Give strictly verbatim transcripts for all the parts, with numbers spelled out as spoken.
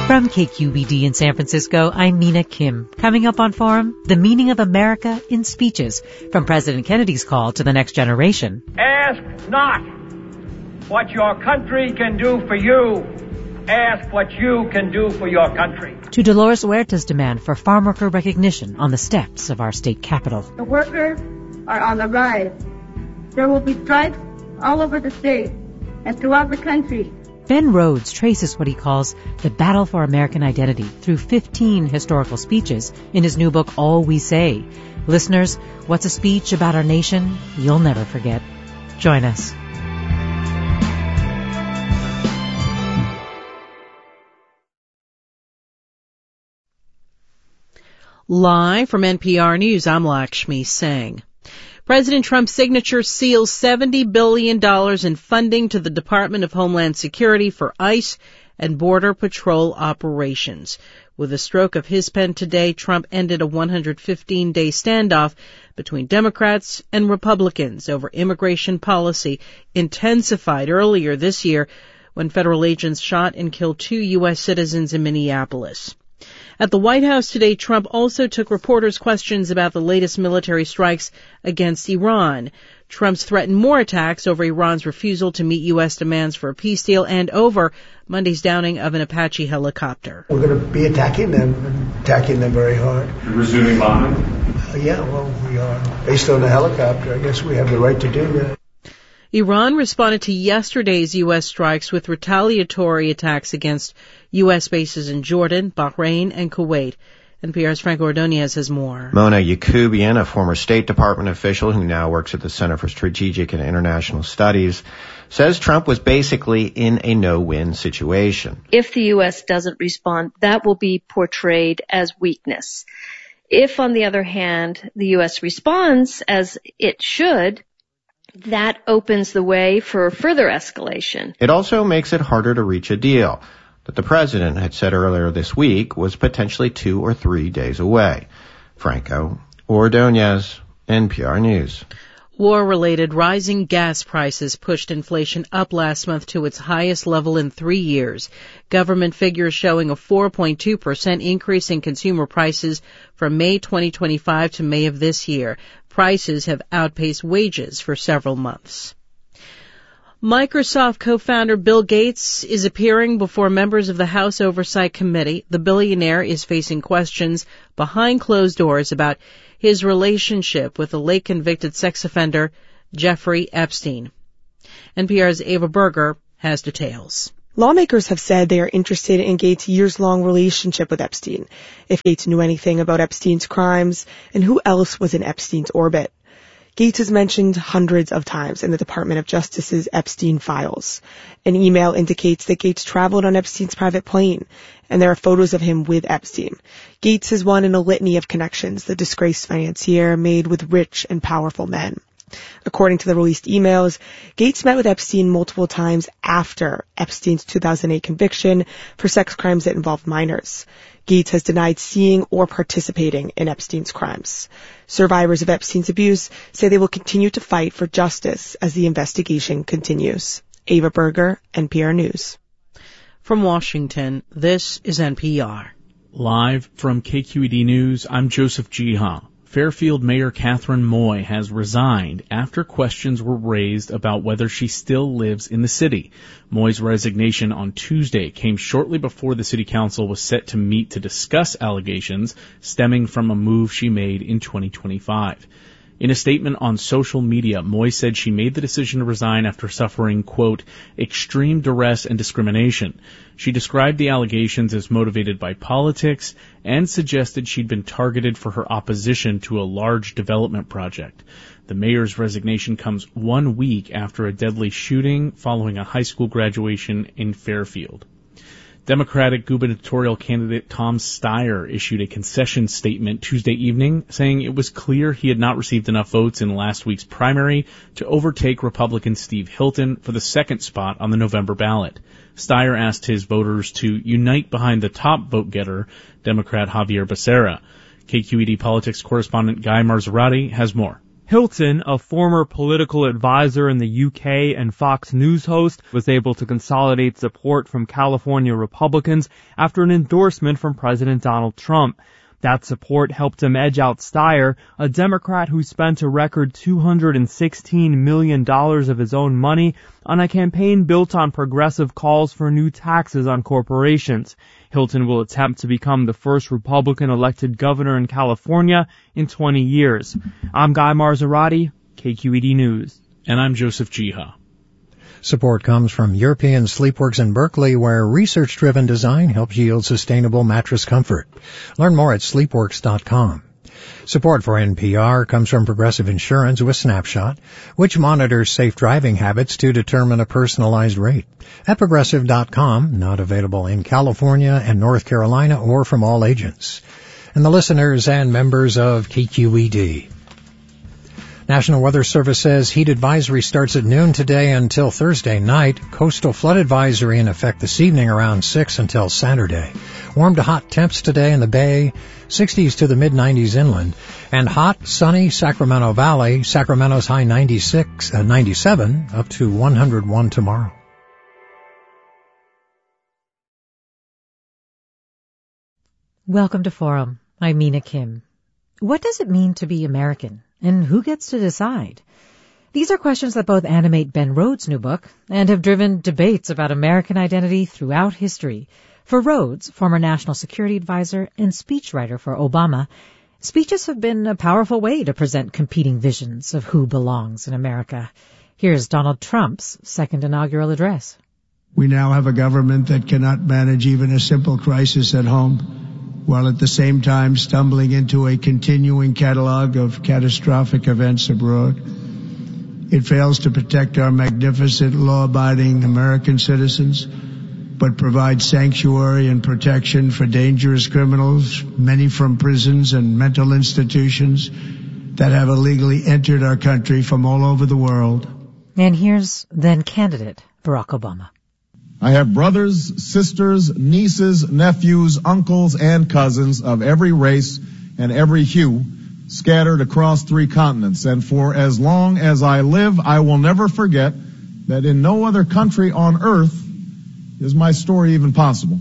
From K Q E D in San Francisco, I'm Mina Kim. Coming up on Forum, the meaning of America in speeches, from President Kennedy's call to the next generation. Ask not what your country can do for you. Ask what you can do for your country. To Dolores Huerta's demand for farm worker recognition on the steps of our state capitol. The workers are on the rise. There will be strikes all over the state and throughout the country. Ben Rhodes traces what he calls the battle for American identity through fifteen historical speeches in his new book, All We Say. Listeners, what's a speech about our nation you'll never forget? Join us. Live from N P R News, I'm Lakshmi Singh. President Trump's signature seals seventy billion dollars in funding to the Department of Homeland Security for ICE and Border Patrol operations. With a stroke of his pen today, Trump ended a one hundred fifteen day standoff between Democrats and Republicans over immigration policy, intensified earlier this year when federal agents shot and killed two U S citizens in Minneapolis. At the White House today, Trump also took reporters' questions about the latest military strikes against Iran. Trump's threatened more attacks over Iran's refusal to meet U S demands for a peace deal and over Monday's downing of an Apache helicopter. We're going to be attacking them, attacking them very hard. You're resuming bombing? Uh, yeah, well, we are. Based on the helicopter, I guess we have the right to do that. Iran responded to yesterday's U S strikes with retaliatory attacks against U S bases in Jordan, Bahrain, and Kuwait. N P R's Franco Ordonez has more. Mona Yacoubian, a former State Department official who now works at the Center for Strategic and International Studies, says Trump was basically in a no-win situation. If the U S doesn't respond, that will be portrayed as weakness. If, on the other hand, the U S responds as it should, that opens the way for further escalation. It also makes it harder to reach a deal that the president had said earlier this week was potentially two or three days away. Franco Ordonez, N P R News. War-related rising gas prices pushed inflation up last month to its highest level in three years. Government figures showing a four point two percent increase in consumer prices from May twenty twenty-five to May of this year. Prices have outpaced wages for several months. Microsoft co-founder Bill Gates is appearing before members of the House Oversight Committee. The billionaire is facing questions behind closed doors about his relationship with the late convicted sex offender Jeffrey Epstein. N P R's Ava Berger has details. Lawmakers have said they are interested in Gates' years-long relationship with Epstein, if Gates knew anything about Epstein's crimes, and who else was in Epstein's orbit. Gates is mentioned hundreds of times in the Department of Justice's Epstein files. An email indicates that Gates traveled on Epstein's private plane, and there are photos of him with Epstein. Gates is one in a litany of connections the disgraced financier made with rich and powerful men. According to the released emails, Gates met with Epstein multiple times after Epstein's two thousand eight conviction for sex crimes that involved minors. Gates has denied seeing or participating in Epstein's crimes. Survivors of Epstein's abuse say they will continue to fight for justice as the investigation continues. Ava Berger, N P R News. From Washington, this is N P R. Live from K Q E D News, I'm Joseph Jiha. Fairfield Mayor Catherine Moy has resigned after questions were raised about whether she still lives in the city. Moy's resignation on Tuesday came shortly before the city council was set to meet to discuss allegations stemming from a move she made in twenty twenty-five. In a statement on social media, Moy said she made the decision to resign after suffering, quote, extreme duress and discrimination. She described the allegations as motivated by politics and suggested she'd been targeted for her opposition to a large development project. The mayor's resignation comes one week after a deadly shooting following a high school graduation in Fairfield. Democratic gubernatorial candidate Tom Steyer issued a concession statement Tuesday evening saying it was clear he had not received enough votes in last week's primary to overtake Republican Steve Hilton for the second spot on the November ballot. Steyer asked his voters to unite behind the top vote-getter, Democrat Javier Becerra. K Q E D politics correspondent Guy Marzorati has more. Hilton, a former political advisor in the U K and Fox News host, was able to consolidate support from California Republicans after an endorsement from President Donald Trump. That support helped him edge out Steyer, a Democrat who spent a record two hundred sixteen million dollars of his own money on a campaign built on progressive calls for new taxes on corporations. Hilton will attempt to become the first Republican elected governor in California in twenty years. I'm Guy Marzorati, K Q E D News. And I'm Joseph Jiha. Support comes from European Sleepworks in Berkeley, where research-driven design helps yield sustainable mattress comfort. Learn more at sleepworks dot com. Support for N P R comes from Progressive Insurance with Snapshot, which monitors safe driving habits to determine a personalized rate. At progressive dot com, not available in California and North Carolina or from all agents. And the listeners and members of K Q E D. National Weather Service says heat advisory starts at noon today until Thursday night. Coastal flood advisory in effect this evening around six until Saturday. Warm to hot temps today in the Bay, sixties to the mid nineties inland. And hot, sunny Sacramento Valley. Sacramento's high ninety-six, uh, ninety-seven, up to one hundred one tomorrow. Welcome to Forum. I'm Mina Kim. What does it mean to be American? And who gets to decide? These are questions that both animate Ben Rhodes' new book and have driven debates about American identity throughout history. For Rhodes, former national security advisor and speechwriter for Obama, speeches have been a powerful way to present competing visions of who belongs in America. Here's Donald Trump's second inaugural address. We now have a government that cannot manage even a simple crisis at home, while at the same time stumbling into a continuing catalog of catastrophic events abroad. It fails to protect our magnificent law-abiding American citizens, but provides sanctuary and protection for dangerous criminals, many from prisons and mental institutions that have illegally entered our country from all over the world. And here's then candidate Barack Obama. I have brothers, sisters, nieces, nephews, uncles, and cousins of every race and every hue scattered across three continents. And for as long as I live, I will never forget that in no other country on earth is my story even possible.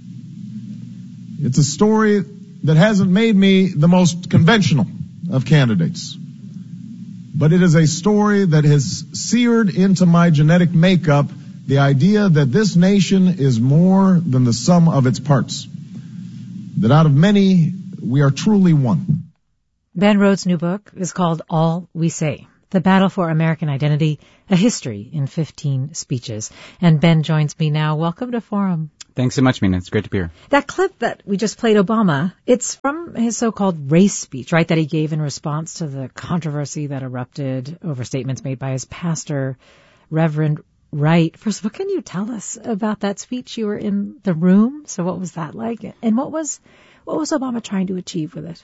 It's a story that hasn't made me the most conventional of candidates, but it is a story that has seared into my genetic makeup the idea that this nation is more than the sum of its parts, that out of many, we are truly one. Ben Rhodes' new book is called All We Say, The Battle for American Identity, A History in fifteen Speeches. And Ben joins me now. Welcome to Forum. Thanks so much, Mina. It's great to be here. That clip that we just played Obama, it's from his so-called race speech, right, that he gave in response to the controversy that erupted over statements made by his pastor, Reverend Right. First of all, can you tell us about that speech? You were in the room, so what was that like? And what was what was Obama trying to achieve with it?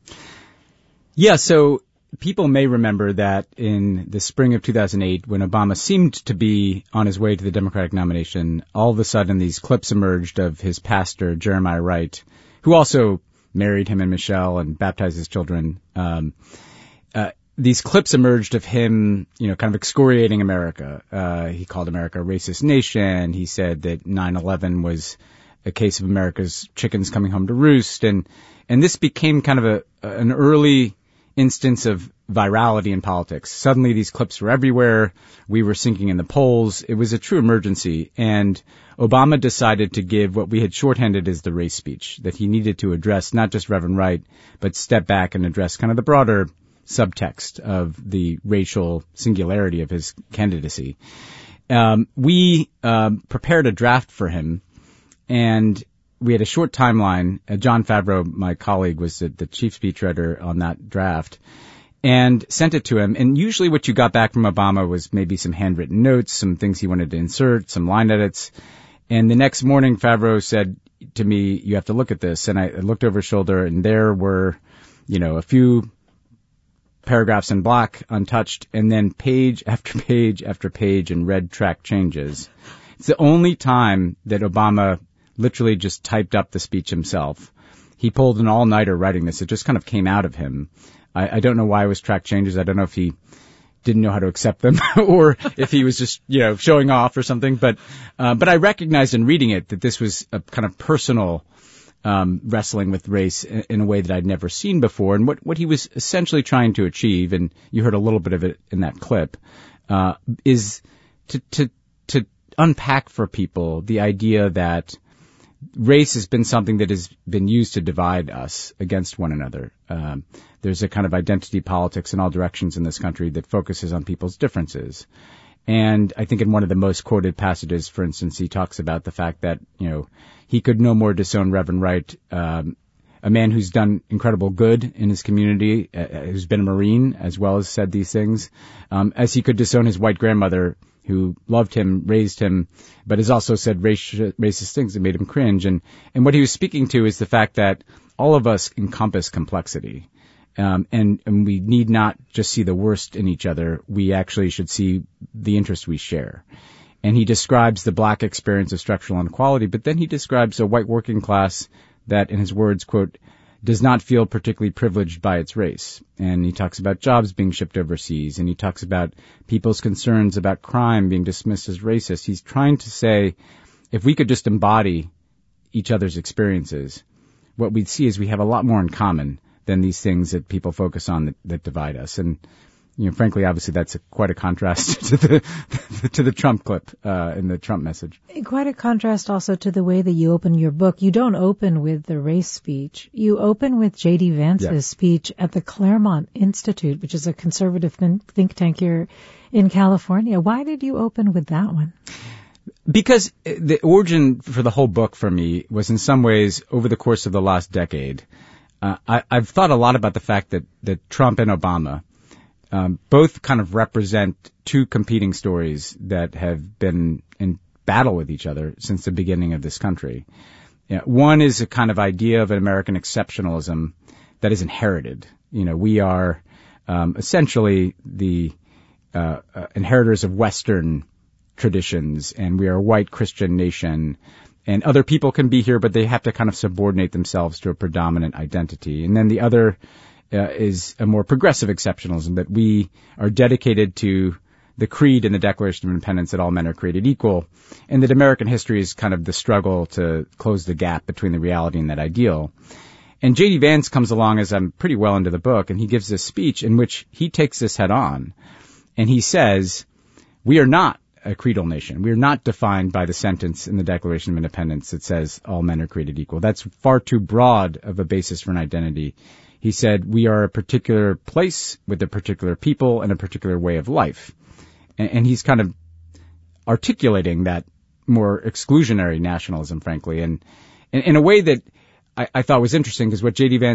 Yeah, so people may remember that in the spring of two thousand eight, when Obama seemed to be on his way to the Democratic nomination, all of a sudden these clips emerged of his pastor, Jeremiah Wright, who also married him and Michelle and baptized his children. Um, uh, These clips emerged of him, you know, kind of excoriating America. Uh, he called America a racist nation. He said that nine eleven was a case of America's chickens coming home to roost. And, and this became kind of a, an early instance of virality in politics. Suddenly these clips were everywhere. We were sinking in the polls. It was a true emergency. And Obama decided to give what we had shorthanded as the race speech, that he needed to address not just Reverend Wright, but step back and address kind of the broader subtext of the racial singularity of his candidacy. Um, we um, prepared a draft for him, and we had a short timeline. Uh, John Favreau, my colleague, was the, the chief speechwriter on that draft, and sent it to him. And usually what you got back from Obama was maybe some handwritten notes, some things he wanted to insert, some line edits. And the next morning, Favreau said to me, "You have to look at this." And I, I looked over his shoulder, and there were, you know, a few paragraphs in black, untouched, and then page after page after page in red track changes. It's the only time that Obama literally just typed up the speech himself. He pulled an all-nighter writing this. It just kind of came out of him. I, I don't know why it was track changes. I don't know if he didn't know how to accept them or if he was just, you know, showing off or something. But, uh, but I recognized in reading it that this was a kind of personal, um, wrestling with race in, in a way that I'd never seen before. And what, what he was essentially trying to achieve, and you heard a little bit of it in that clip, uh, is to, to, to unpack for people the idea that race has been something that has been used to divide us against one another. Um, there's a kind of identity politics in all directions in this country that focuses on people's differences. And I think in one of the most quoted passages, for instance, he talks about the fact that, you know, he could no more disown Reverend Wright, um, a man who's done incredible good in his community, uh, who's been a Marine as well as said these things, um, as he could disown his white grandmother who loved him, raised him, but has also said racist, racist things that made him cringe. And, and what he was speaking to is the fact that all of us encompass complexity. Um, and, and we need not just see the worst in each other. We actually should see the interests we share. And he describes the black experience of structural inequality, but then he describes a white working class that, in his words, quote, does not feel particularly privileged by its race. And he talks about jobs being shipped overseas, and he talks about people's concerns about crime being dismissed as racist. He's trying to say, if we could just embody each other's experiences, what we'd see is we have a lot more in common than these things that people focus on that, that divide us. And, you know, frankly, obviously that's a, quite a contrast to the to the Trump clip uh, in the Trump message. Quite a contrast also to the way that you open your book. You don't open with the race speech. You open with J D. Vance's yeah. speech at the Claremont Institute, which is a conservative think tank here in California. Why did you open with that one? Because the origin for the whole book for me was in some ways over the course of the last decade. Uh, I, I've thought a lot about the fact that, that Trump and Obama um, both kind of represent two competing stories that have been in battle with each other since the beginning of this country. You know, one is a kind of idea of an American exceptionalism that is inherited. You know, we are um, essentially the uh, uh, inheritors of Western traditions, and we are a white Christian nation. And other people can be here, but they have to kind of subordinate themselves to a predominant identity. And then the other uh, is a more progressive exceptionalism, that we are dedicated to the creed in the Declaration of Independence that all men are created equal, and that American history is kind of the struggle to close the gap between the reality and that ideal. And J D. Vance comes along as I'm pretty well into the book, and he gives this speech in which he takes this head on. And he says, we are not a creedal nation. We are not defined by the sentence in the Declaration of Independence that says all men are created equal. That's far too broad of a basis for an identity. He said we are a particular place with a particular people and a particular way of life. And, and he's kind of articulating that more exclusionary nationalism, frankly, and in a way that I, I thought was interesting, because what J D. Vance